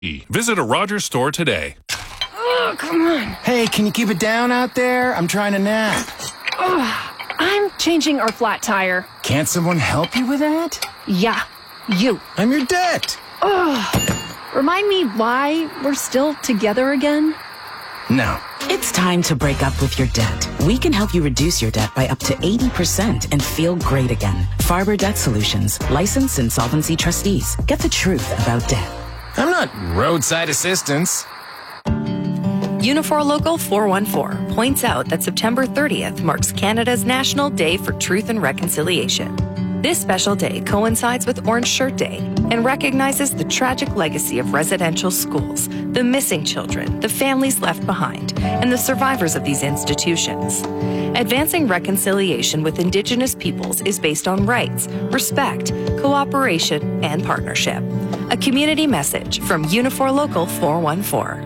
Visit a Rogers store today. Oh, come on. Hey, can you keep it down out there? I'm trying to nap. Oh, I'm changing our flat tire. Can't someone help you with that? Yeah, you. I'm your debt. Oh, remind me why we're still together again? No. It's time to break up with your debt. We can help you reduce your debt by up to 80% and feel great again. Farber Debt Solutions, licensed insolvency trustees. Get the truth about debt. I'm not roadside assistance. Unifor Local 414 points out that September 30th marks Canada's National Day for Truth and Reconciliation. This special day coincides with Orange Shirt Day and recognizes the tragic legacy of residential schools, the missing children, the families left behind, and the survivors of these institutions. Advancing reconciliation with Indigenous peoples is based on rights, respect, cooperation, and partnership. A community message from Unifor Local 414.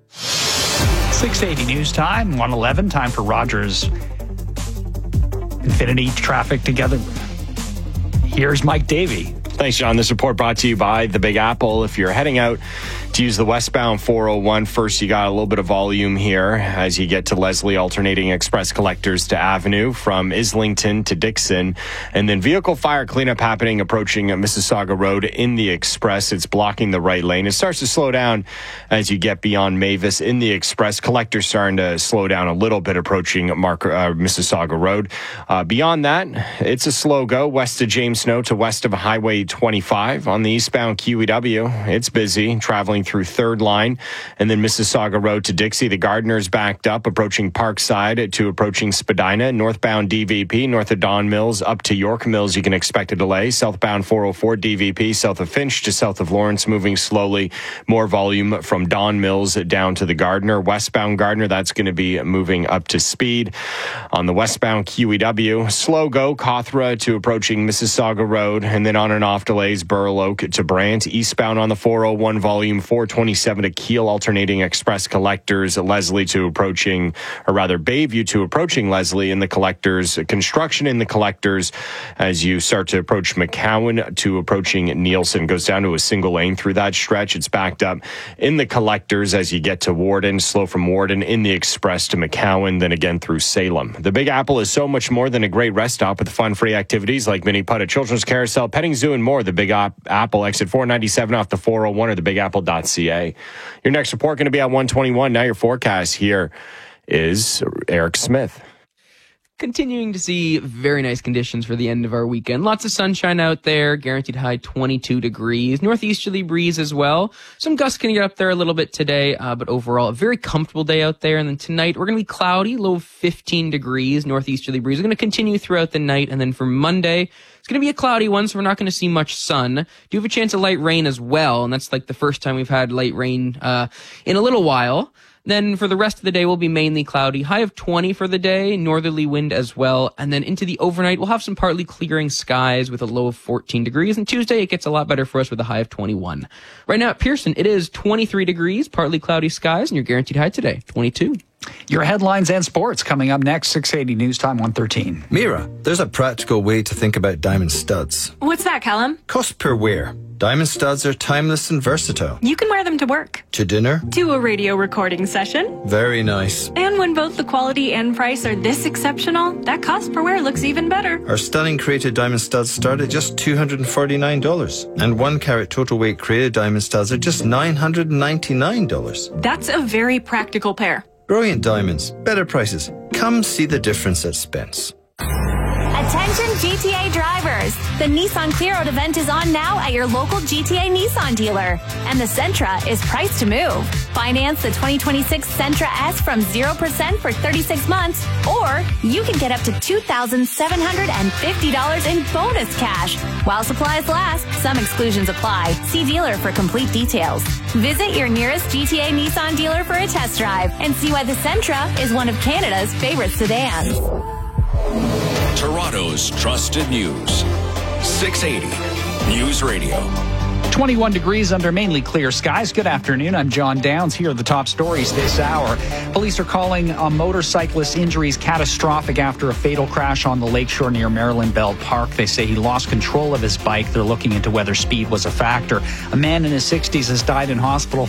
680 news time, 111, time for Rogers Infinity Traffic Together. Here's Mike Davey. Thanks, John. This report brought to you by the Big Apple. If you're heading out to use the westbound 401, first you got a little bit of volume here as you get to Leslie, alternating express collectors to Avenue from Islington to Dixon. And then vehicle fire cleanup happening approaching Mississauga Road in the express. It's blocking the right lane. It starts to slow down as you get beyond Mavis in the express. Collectors starting to slow down a little bit approaching Mississauga Road. Beyond that, it's a slow go west of James Snow to west of Highway 25 on the eastbound QEW. It's busy traveling through Third Line and then Mississauga Road to Dixie. The Gardner's backed up approaching Parkside to approaching Spadina. Northbound DVP north of Don Mills up to York Mills. You can expect a delay. Southbound 404 DVP south of Finch to south of Lawrence moving slowly. More volume from Don Mills down to the Gardner. Westbound Gardner, that's going to be moving up to speed. On the westbound QEW, slow go Cawthra to approaching Mississauga Road and then on and off delays Burl Oak to Brant. Eastbound on the 401 volume 427 to Kiel, alternating express collectors Leslie to approaching, or rather Bayview to approaching Leslie in the collectors. Construction in the collectors as you start to approach McCowan to approaching Nielsen. Goes down to a single lane through that stretch. It's backed up in the collectors as you get to Warden. Slow from Warden in the express to McCowan, then again through Salem. The Big Apple is so much more than a great rest stop with fun-free activities like mini putt, a children's carousel, petting zoo, and more. The Big Apple, exit 497 off the 401 or thebigapple.ca. Your next report going to be at 121. Now your forecast here is Eric Smith. Continuing to see very nice conditions for the end of our weekend. Lots of sunshine out there, guaranteed high 22 degrees. Northeasterly breeze as well. Some gusts can get up there a little bit today, but overall a very comfortable day out there. And then tonight we're going to be cloudy, low 15 degrees, northeasterly breeze. We're going to continue throughout the night. And then for Monday, it's going to be a cloudy one, so we're not going to see much sun. Do have a chance of light rain as well, and that's like the first time we've had light rain in a little while. Then for the rest of the day, we'll be mainly cloudy. High of 20 for the day, northerly wind as well. And then into the overnight, we'll have some partly clearing skies with a low of 14 degrees. And Tuesday, it gets a lot better for us with a high of 21. Right now at Pearson, it is 23 degrees, partly cloudy skies, and your guaranteed high today, 22. Your headlines and sports coming up next, 680 News Time 113. Mira, there's a practical way to think about diamond studs. What's that, Callum? Cost per wear. Diamond studs are timeless and versatile. You can wear them to work. To dinner. To a radio recording session. Very nice. And when both the quality and price are this exceptional, that cost per wear looks even better. Our stunning created diamond studs start at just $249. And 1 carat total weight created diamond studs are just $999. That's a very practical pair. Brilliant diamonds, better prices. Come see the difference at Spence. Attention GTA drivers! The Nissan Clear Out event is on now at your local GTA Nissan dealer. And the Sentra is priced to move. Finance the 2026 Sentra S from 0% for 36 months, or you can get up to $2,750 in bonus cash. While supplies last, some exclusions apply. See dealer for complete details. Visit your nearest GTA Nissan dealer for a test drive and see why the Sentra is one of Canada's favorite sedans. Toronto's trusted news. 680 News Radio. 21 degrees under mainly clear skies. Good afternoon. I'm John Downs. Here are the top stories this hour. Police are calling a motorcyclist injuries catastrophic after a fatal crash on the lakeshore near Maryland Bell Park. They say he lost control of his bike. They're looking into whether speed was a factor. A man in his 60s has died in hospital